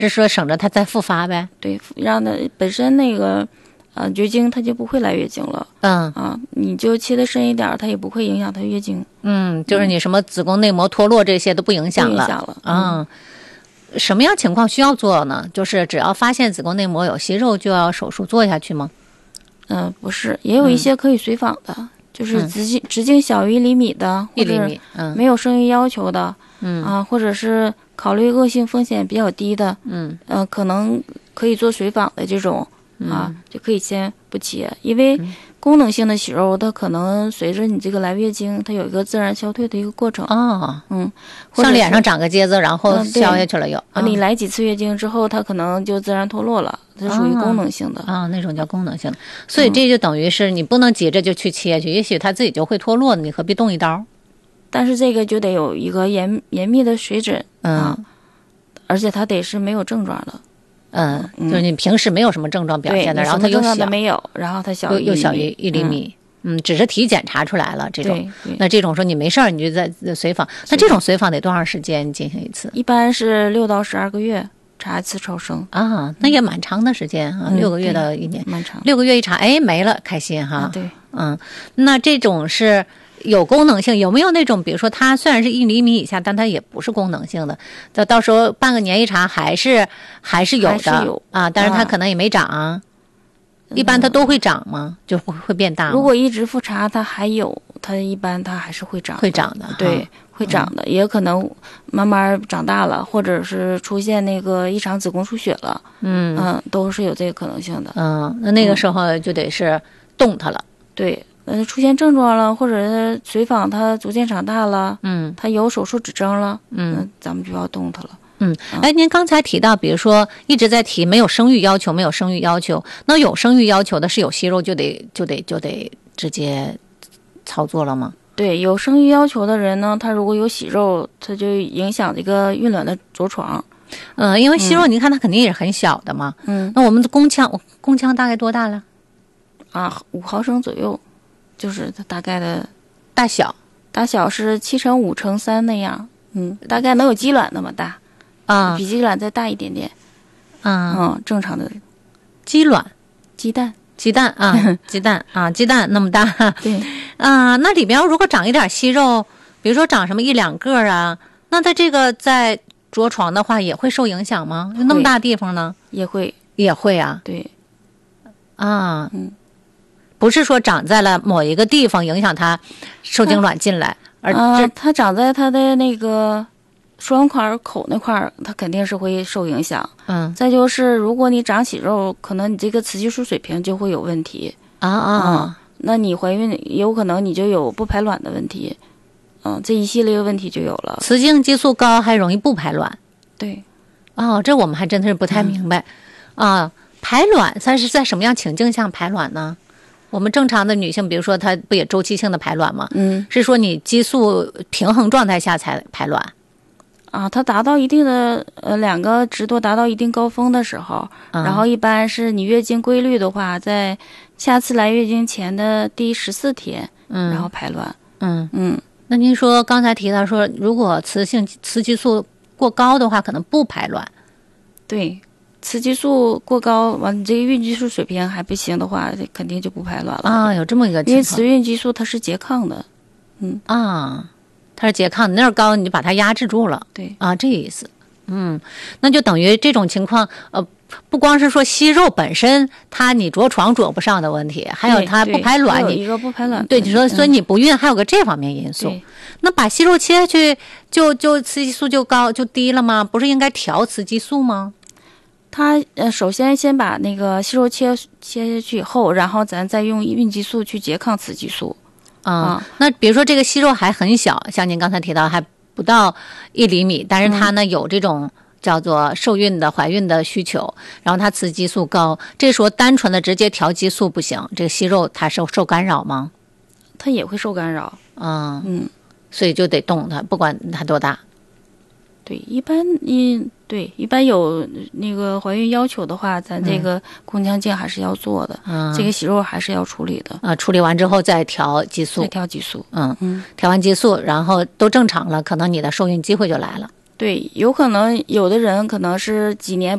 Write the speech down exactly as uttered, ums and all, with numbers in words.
是说省着它再复发呗？ 对，让它本身那个呃绝经它就不会来月经了。 嗯啊，你就切的深一点，它也不会影响它月经。 嗯，就是你什么子宫内膜脱落这些都不影响了。 不影响了。 嗯。什么样情况需要做呢？就是只要发现子宫内膜有息肉，就要手术做下去吗？ 嗯、呃，不是，也有一些可以随访的，嗯、就是直径直径小于一厘米的， 一厘米，嗯， 没有生育要求的， 嗯啊，或者是考虑恶性风险比较低的， 嗯， 呃，可能可以做随访的这种啊， 嗯、 就可以先不切，因为功能性的息肉，它可能随着你这个来月经，它有一个自然消退的一个过程。 哦， 嗯， 像脸上长个疖子，然后消下去了又。 啊、你来几次月经之后，它可能就自然脱落了，这属于功能性的。 啊、哦哦，那种叫功能性的。所以这就等于是你不能急着就去切去，嗯、也许它自己就会脱落，你何必动一刀？ 但是这个就得有一个严严密的水诊啊， 嗯、 而且它得是没有症状的。 嗯，就是你平时没有什么症状表现的，然后它又小， 没有，然后它小又又小于一厘米，嗯，嗯只是体检查出来了这种，那这种说你没事儿，你就在随访，那这种随访得多长时间进行一次？ 一般是六到十二个月查一次超声啊，那也蛮长的时间啊， 嗯、 六个月到一年， 蛮长， 六个月一查，哎，没了，开心哈， 啊、对， 嗯，那这种是。有功能性，有没有那种比如说它虽然是一厘米以下，但它也不是功能性的，到到时候半个年一查还是还是有的， 还是有啊，但是它可能也没长、啊嗯、一般它都会长吗？就会会变大吗？ 如果一直复查它还有，它一般它还是会长， 会长的， 对，会长的、嗯、也可能慢慢长大了，或者是出现那个异常子宫出血了， 嗯嗯，都是有这个可能性的。 嗯，那那个时候就得是动它了、嗯、 对，呃，出现症状了，或者是随访它逐渐长大了， 嗯， 它有手术指征了， 嗯、 呃，咱们就要动它了。 嗯，哎，您刚才提到，比如说一直在提没有生育要求，没有生育要求，那有生育要求的是有息肉就得就得就得直接操作了吗？ 对，有生育要求的人呢，他如果有息肉，他就影响这个孕卵的着床。 嗯，因为息肉，您看它肯定也是很小的嘛。 嗯， 那我们的宫腔，宫腔大概多大了？ 啊，五毫升左右。就是它大概的大小， 大小是七乘五乘三那样，嗯，大概能有鸡卵那么大， 啊， 比鸡卵再大一点点， 啊， 嗯，正常的鸡卵， 鸡蛋， 鸡蛋啊，鸡蛋啊，鸡蛋那么大， 对， 啊，那里边如果长一点息肉，比如说长什么一两个啊，那它这个在着床的话也会受影响吗？那么大地方呢？ 也会， 也会啊， 对， 啊， 嗯。 不是说长在了某一个地方影响它受精卵进来，而这、啊、它长在它的那个输卵管口那块儿，它肯定是会受影响。 嗯， 再就是如果你长息肉，可能你这个雌激素水平就会有问题啊啊、 嗯，那你怀孕有可能你就有不排卵的问题，嗯，这一系列问题就有了。 雌性激素高还容易不排卵， 对， 哦，这我们还真的是不太明白、嗯、啊。排卵它是在什么样情境下排卵呢？我们正常的女性，比如说她不也周期性的排卵吗？ 嗯， 是说你激素平衡状态下才排卵啊？它达到一定的呃两个值多达到一定高峰的时候、嗯，然后一般是你月经规律的话，在下次来月经前的第十四天，嗯，然后排卵。 嗯嗯， 那您说刚才提到说，如果雌性雌激素过高的话，可能不排卵。 对。雌激素过高，完你这个孕激素水平还不行的话，肯定就不排卵了啊。有这么一个情况， 因为雌孕激素它是拮抗的，嗯啊，它是拮抗，你那儿高你就把它压制住了， 对啊，这意思。嗯，那就等于这种情况，呃，不光是说息肉本身它你着床着不上的问题，还有它不排卵，你一个不排卵， 对，你说所以你不孕还有个这方面因素。 嗯、 那把息肉切下去，就就雌激素就高就低了吗？不是应该调雌激素吗？ 它呃，首先先把那个息肉切切下去以后，然后咱再用孕激素去拮抗雌激素。 啊、嗯，那比如说这个息肉还很小，像您刚才提到还不到一厘米，但是它呢、嗯、有这种叫做受孕的怀孕的需求，然后它雌激素高，这时候单纯的直接调激素不行，这个息肉它受受干扰吗？ 它也会受干扰。 嗯嗯， 所以就得动它，不管它多大。 对，一般一对一般有那个怀孕要求的话，咱这个宫腔镜还是要做的，嗯，这个息肉还是要处理的啊。处理完之后再调激素， 再调激素， 嗯嗯， 调完激素，然后都正常了，可能你的受孕机会就来了。 对，有可能有的人可能是几年